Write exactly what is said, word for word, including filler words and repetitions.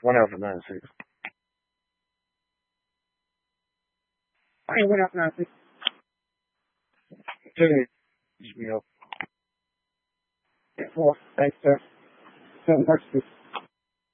One Alpha nine six. I ain't one Alpha nine six. Two. You know. Four. Thanks, sir. Seven purchases.